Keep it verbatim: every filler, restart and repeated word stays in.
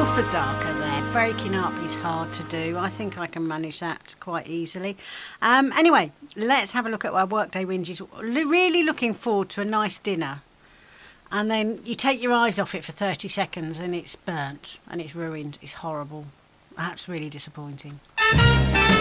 feels so darker there. Breaking up is hard to do. I think I can manage that quite easily. Um, anyway, let's have a look at our workday whinges. Really looking forward to a nice dinner. And then you take your eyes off it for thirty seconds and it's burnt and it's ruined. It's horrible. That's really disappointing.